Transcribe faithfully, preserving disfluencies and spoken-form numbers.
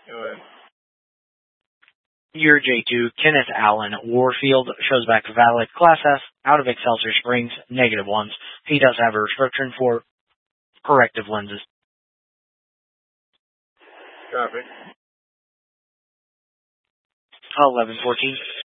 Go ahead. Year J two, Kenneth Allen Warfield, shows back valid, Class S, out of Excelsior Springs, negative ones. He does have a restriction for corrective lenses. Copy. eleven fourteen,